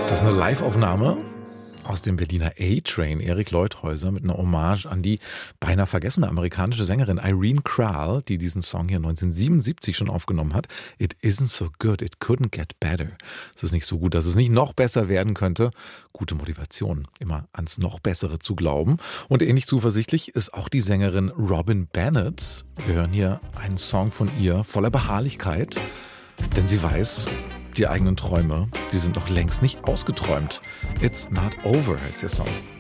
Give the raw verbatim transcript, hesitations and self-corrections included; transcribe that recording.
Das ist eine Live-Aufnahme aus dem Berliner A-Train, Erik Leuthäuser, mit einer Hommage an die beinahe vergessene amerikanische Sängerin Irene Kral, die diesen Song hier neunzehnhundertsiebenundsiebzig schon aufgenommen hat. It isn't so good, it couldn't get better. Es ist nicht so gut, dass es nicht noch besser werden könnte. Gute Motivation, immer ans noch Bessere zu glauben. Und ähnlich zuversichtlich ist auch die Sängerin Robin Bennett. Wir hören hier einen Song von ihr voller Beharrlichkeit, denn sie weiß, die eigenen Träume, die sind noch längst nicht ausgeträumt. It's not over heißt der Song.